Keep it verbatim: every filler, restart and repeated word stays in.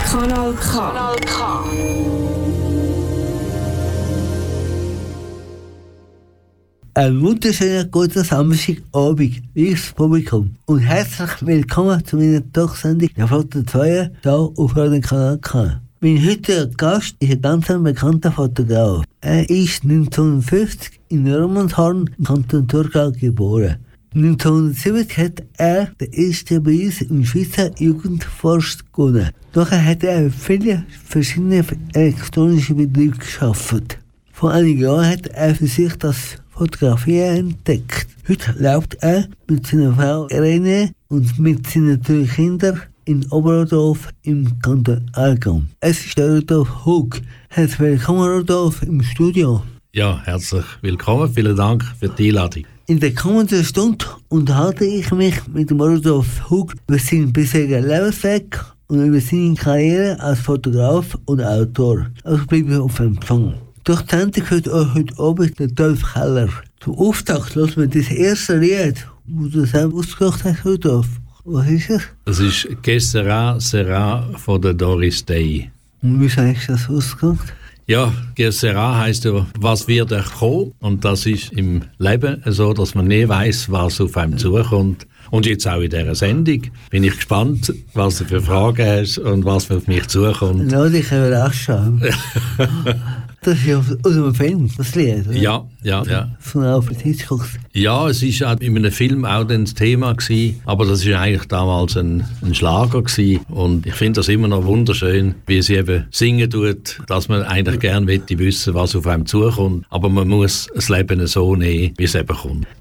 Kanal K. Kanal K. Ein wunderschöner guten Samstagabend, liebes Publikum. Und herzlich willkommen zu meiner Talksendung der Flotte zwei hier auf dem Kanal K. Mein heutiger Gast ist ein ganz bekannter Fotograf. Er ist neunzehnhundertfünfzig in Romanshorn, Kanton Thurgau, geboren. neunzehnhundertsiebzig hat er den ersten Preis im Schweizer Jugendforst gewonnen. Nachher hat er viele verschiedene elektronische Betriebe geschaffen. Vor einigen Jahren hat er für sich das Fotografieren entdeckt. Heute lebt er mit seiner Frau Irene und mit seinen drei Kindern in Oberrodorf im Kanton Aargau. Es ist der Rudolf Hug. Herzlich willkommen, Rudolf, im Studio. Ja, herzlich willkommen. Vielen Dank für die Einladung. In der kommenden Stunde unterhalte ich mich mit dem Rudolf Hug über seinen bisherigen Lebensweg und über seine Karriere als Fotograf und Autor. Also bleibe auf Empfang. Durch die Sendung hört euch heute Abend der Dolf Keller. Zum Auftakt lassen wir das erste Lied, das du selber ausgesucht hast, Rudolf. Was ist es? Das ist «Que sera, sera» von der Doris Day. Und wieso hast du das ausgesucht? Ja, «Que sera» heisst ja, was wird er kommen? Und das ist im Leben so, dass man nie weiss, was auf einem zukommt. Und jetzt auch in dieser Sendung bin ich gespannt, was du für Fragen hast und was auf mich zukommt. Ja, ich kann überraschen. Das ist ja aus einem Film, das Lied, oder? Ja, ja, ja. Von Alfred Hitchcock. Ja, es war in einem Film auch dann das Thema gewesen, aber das war eigentlich damals ein, ein Schlager gewesen. Und ich finde das immer noch wunderschön, wie sie eben singen tut, dass man eigentlich gerne wissen möchte, was auf einem zukommt, aber man muss das Leben so nehmen, wie es eben kommt.